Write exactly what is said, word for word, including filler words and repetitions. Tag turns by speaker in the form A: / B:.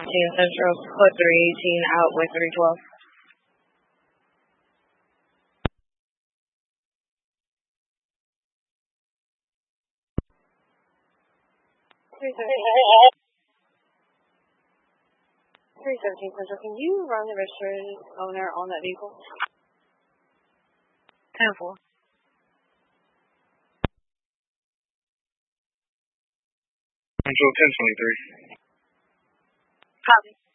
A: fifteen Central, code three eighteen, out with three twelve. three seventeen Central, can you run the registered owner on that vehicle? ten four.
B: Central ten twenty-three.
A: Copy.